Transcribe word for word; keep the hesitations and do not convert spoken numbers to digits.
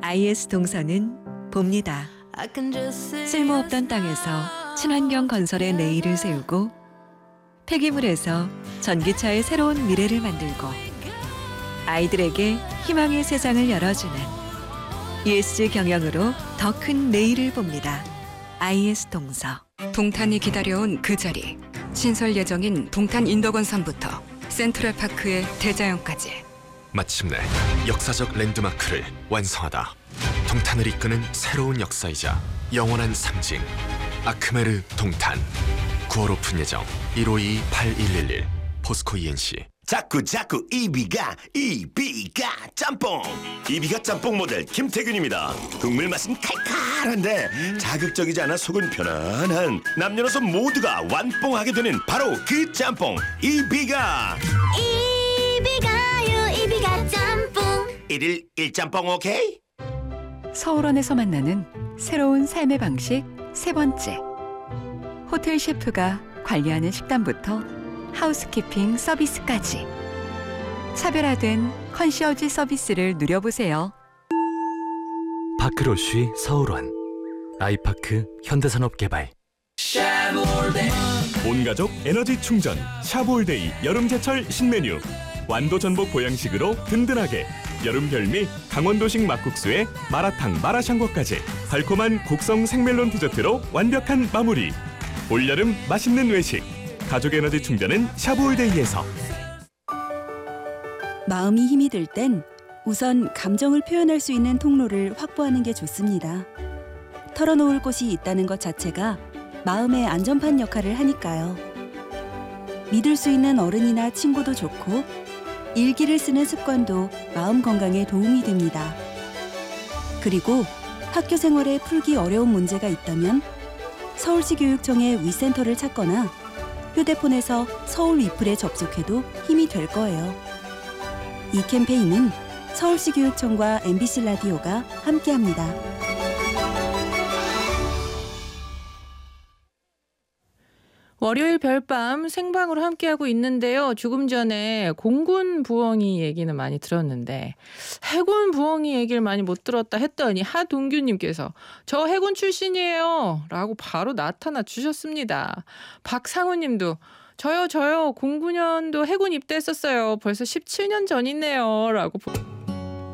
아이에스 동서는 봅니다. 쓸모없던 땅에서 친환경 건설의 내일을 세우고 폐기물에서 전기차의 새로운 미래를 만들고 아이들에게 희망의 세상을 열어주는 이에스지 경영으로 더 큰 내일을 봅니다. 아이에스 동서. 동탄이 기다려온 그 자리. 신설 예정인 동탄 인덕원산부터 센트럴파크의 대자연까지. 마침내 역사적 랜드마크를 완성하다. 동탄을 이끄는 새로운 역사이자 영원한 상징. 아크메르 동탄. 구월 오픈 예정. 일오이 팔일일일. 포스코 이엔씨. 자꾸 자꾸 이비가 이비가 짬뽕. 이비가 짬뽕 모델 김태균입니다. 국물 맛은 칼칼한데 자극적이지 않아 속은 편안한 남녀노소 모두가 완뽕하게 되는 바로 그 짬뽕 이비가. 이비가요 이비가 짬뽕. 일일 일짬뽕 오케이? 서울원에서 만나는 새로운 삶의 방식 세 번째. 호텔 셰프가 관리하는 식단부터 하우스키핑 서비스까지 차별화된 컨시어지 서비스를 누려보세요. 파크로쉬 서울원, 아이파크 현대산업개발. 온가족 에너지 충전 샤브올데이 여름제철 신메뉴. 완도 전복 보양식으로 든든하게. 여름 별미 강원도식 막국수에 마라탕 마라샹궈까지 달콤한 곡성 생멜론 디저트로 완벽한 마무리. 올여름 맛있는 외식. 가족 에너지 충전은 샤브올데이에서. 마음이 힘이 들 땐 우선 감정을 표현할 수 있는 통로를 확보하는 게 좋습니다. 털어놓을 곳이 있다는 것 자체가 마음의 안전판 역할을 하니까요. 믿을 수 있는 어른이나 친구도 좋고 일기를 쓰는 습관도 마음 건강에 도움이 됩니다. 그리고 학교 생활에 풀기 어려운 문제가 있다면 서울시 교육청의 위센터를 찾거나 휴대폰에서 서울 위플에 접속해도 힘이 될 거예요. 이 캠페인은 서울시 교육청과 엠비씨 라디오가 함께합니다. 월요일 별밤 생방으로 함께하고 있는데요. 조금 전에 공군 부엉이 얘기는 많이 들었는데 해군 부엉이 얘기를 많이 못 들었다 했더니 하동규님께서 저 해군 출신이에요 라고 바로 나타나 주셨습니다. 박상우님도 저요 저요 공구 년도 해군 입대했었어요. 벌써 십칠 년 전이네요 라고.